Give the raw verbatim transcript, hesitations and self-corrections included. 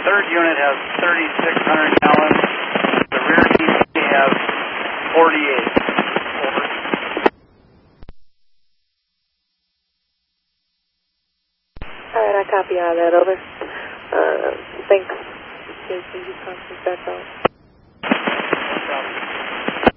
third unit has thirty-six hundred gallons. The rear D C has forty-eight. Over. All right, I copy all that. Over. Uh, thanks. J C, you conference back on.